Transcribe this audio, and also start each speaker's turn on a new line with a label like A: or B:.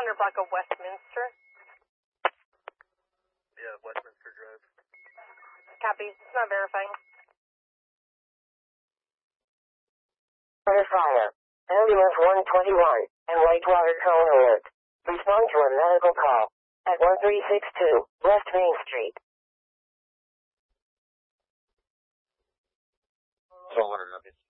A: 100 block of Westminster.
B: Yeah, Westminster Drive.
A: Copy. It's not verifying.
C: Under fire. Ambulance 121 and Whitewater Cone alert. Respond to a medical call at 1362 West Main Street.
B: So 100 copies.